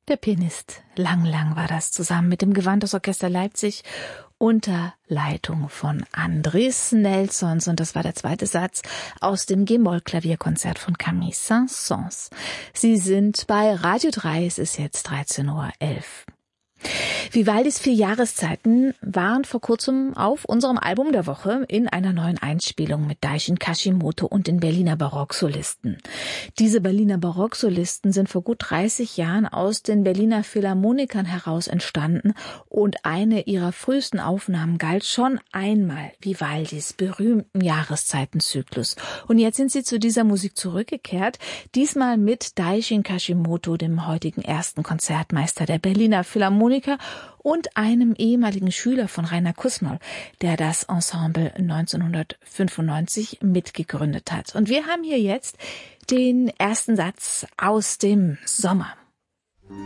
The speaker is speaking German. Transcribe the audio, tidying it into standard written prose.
Der Pianist Lang Lang war das, zusammen mit dem Gewandhausorchester Leipzig unter Leitung von Andris Nelsons. Und das war der zweite Satz aus dem G-Moll-Klavierkonzert von Camille Saint-Saëns. Sie sind bei Radio 3, es ist jetzt 13:11 Uhr. Vivaldis 4 Jahreszeiten waren vor kurzem auf unserem Album der Woche in einer neuen Einspielung mit Daishin Kashimoto und den Berliner Barocksolisten. Diese Berliner Barocksolisten sind vor gut 30 Jahren aus den Berliner Philharmonikern heraus entstanden und eine ihrer frühesten Aufnahmen galt schon einmal Vivaldis berühmten Jahreszeitenzyklus. Und jetzt sind sie zu dieser Musik zurückgekehrt, diesmal mit Daishin Kashimoto, dem heutigen ersten Konzertmeister der Berliner Philharmoniker, und einem ehemaligen Schüler von Rainer Kussmaul, der das Ensemble 1995 mitgegründet hat. Und wir haben hier jetzt den ersten Satz aus dem Sommer.